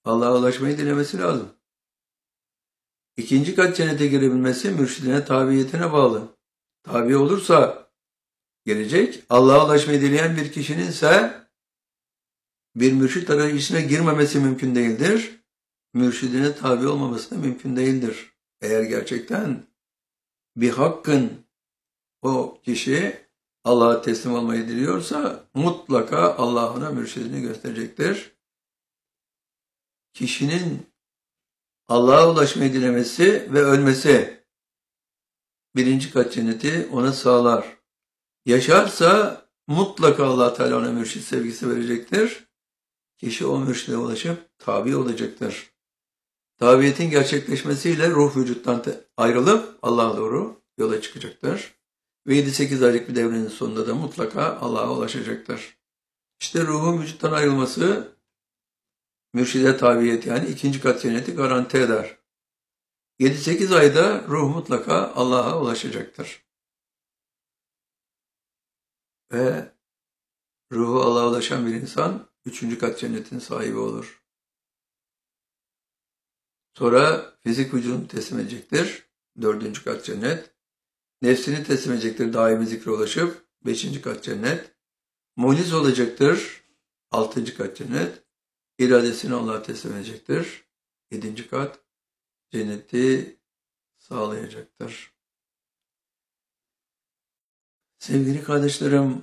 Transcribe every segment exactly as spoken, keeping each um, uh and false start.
Allah'a ulaşmayı dilemesi lazım. İkinci kat cennete girebilmesi mürşidine tabiyetine bağlı. Tabi olursa gelecek. Allah'a ulaşmayı dileyen bir kişinin ise bir mürşit arayışına girmemesi mümkün değildir. Mürşidine tabi olmaması da mümkün değildir. Eğer gerçekten bir hakkın o kişi Allah'a teslim olmayı diliyorsa mutlaka Allah ona mürşidini gösterecektir. Kişinin Allah'a ulaşmayı dilemesi ve ölmesi birinci kat cenneti ona sağlar. Yaşarsa mutlaka Allah Teala ona mürşid sevgisi verecektir. Kişi o mürşide ulaşıp tabi olacaktır. Tabiyetin gerçekleşmesiyle ruh vücuttan ayrılıp Allah'a doğru yola çıkacaktır. Ve yedi sekiz aylık bir devrenin sonunda da mutlaka Allah'a ulaşacaktır. İşte ruhun vücuttan ayrılması mürşide tabiyet yani ikinci kat cenneti garanti eder. yedi sekiz ayda ruh mutlaka Allah'a ulaşacaktır. Ve ruhu Allah'a ulaşan bir insan üçüncü kat cennetin sahibi olur. Sonra fizik vücudunu teslim edecektir. Dördüncü kat cennet. Nefsini teslim edecektir. Daimi zikre ulaşıp beşinci kat cennet. Muhlis olacaktır. Altıncı kat cennet. İradesini Allah'a teslim edecektir. Yedinci kat cenneti sağlayacaktır. Sevgili kardeşlerim,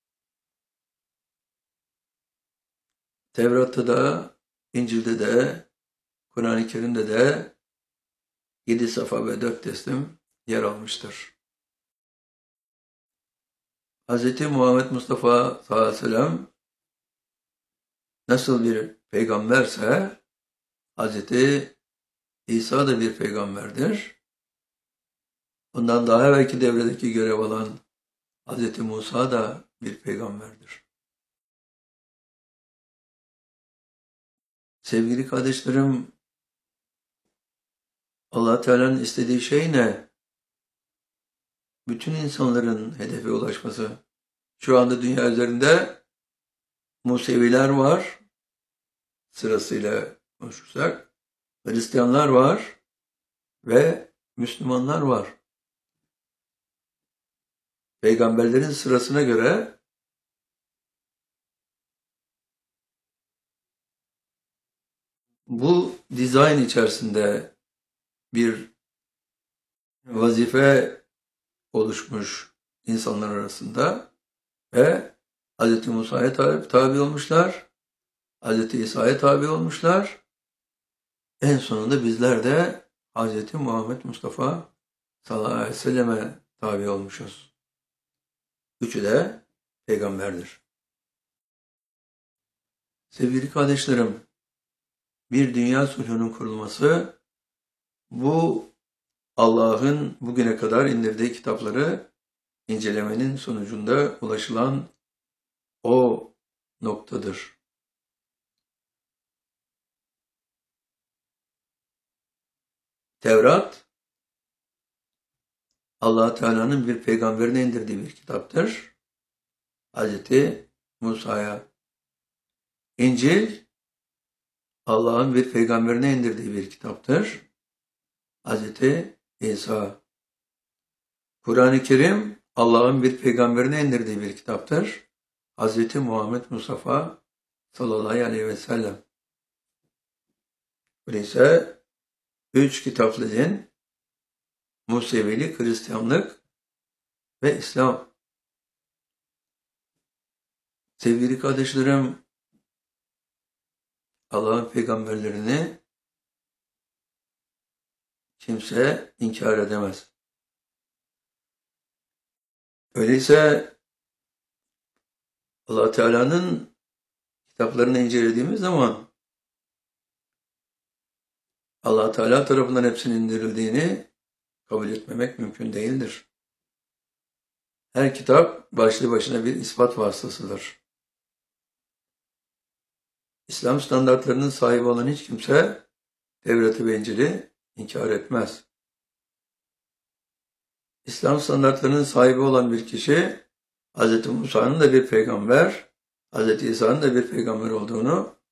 Tevrat'ta da, İncil'de de, Kur'an-ı Kerim'de de yedi safa ve dört teslim yer almıştır. Hz. Muhammed Mustafa sallallahu aleyhi ve sellem nasıl bir peygamberse Hz. İsa da bir peygamberdir. Ondan daha evvelki devredeki görev alan Hz. Musa da bir peygamberdir. Sevgili kardeşlerim, Allah Teala'nın istediği şey ne? Bütün insanların hedefe ulaşması. Şu anda dünya üzerinde Museviler var, sırasıyla konuşursak. Hristiyanlar var ve Müslümanlar var. Peygamberlerin sırasına göre bu dizayn içerisinde bir vazife oluşmuş insanlar arasında ve Hz. Musa'ya tabi, tabi olmuşlar, Hz. İsa'ya tabi olmuşlar. En sonunda bizler de Hz. Muhammed Mustafa sallallahu aleyhi ve selleme tabi olmuşuz. Üçü de peygamberdir. Sevgili kardeşlerim, bir dünya sulhunun kurulması, bu Allah'ın bugüne kadar indirdiği kitapları incelemenin sonucunda ulaşılan o noktadır. Tevrat, Allah Teala'nın bir peygamberine indirdiği bir kitaptır. Hz. Musa'ya. İncil, Allah'ın bir peygamberine indirdiği bir kitaptır. Hz. İsa. Kur'an-ı Kerim, Allah'ın bir peygamberine indirdiği bir kitaptır. Hz. Muhammed Mustafa sallallahu aleyhi ve sellem. Öyleyse üç kitaplı din, Musevilik, Hristiyanlık ve İslam. Sevgili kardeşlerim, Allah'ın peygamberlerini kimse inkar edemez. Öyleyse Allah Teala'nın kitaplarını incelediğimiz zaman Allah Teala tarafından hepsinin indirildiğini kabul etmemek mümkün değildir. Her kitap başlı başına bir ispat vasıtasıdır. İslam standartlarının sahibi olan hiç kimse Tevrat'ı ve İncil'i inkar etmez. İslam standartlarının sahibi olan bir kişi Hz. Musa'nın da bir peygamber, Hz. İsa'nın da bir peygamber olduğunu